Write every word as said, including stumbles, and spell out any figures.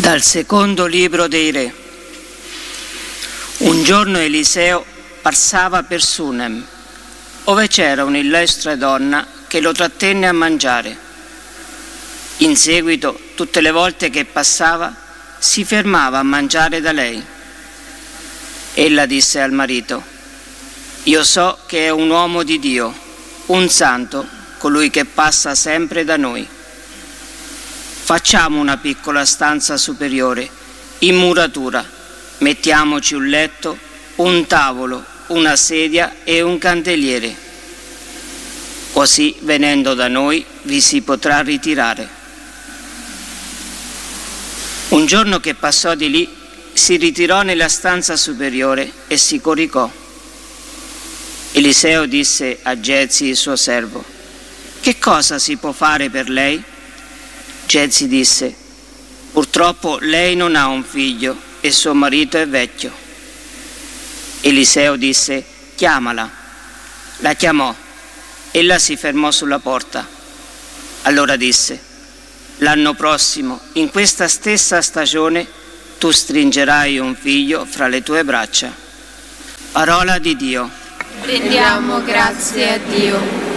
Dal secondo libro dei Re. Un giorno Eliseo passava per Sunem, ove c'era un'illustre donna che lo trattenne a mangiare. In seguito, tutte le volte che passava, si fermava a mangiare da lei. Ella disse al marito: «Io so che è un uomo di Dio, un santo, colui che passa sempre da noi. Facciamo una piccola stanza superiore, in muratura, mettiamoci un letto, un tavolo, una sedia e un candeliere. Così, venendo da noi, vi si potrà ritirare». Un giorno che passò di lì, si ritirò nella stanza superiore e si coricò. Eliseo disse a Gezi, il suo servo: «Che cosa si può fare per lei?» Gezi disse: «Purtroppo lei non ha un figlio e suo marito è vecchio». Eliseo disse: «Chiamala». La chiamò. Ella si fermò sulla porta. Allora disse: «L'anno prossimo, in questa stessa stagione, tu stringerai un figlio fra le tue braccia». Parola di Dio. Rendiamo grazie a Dio.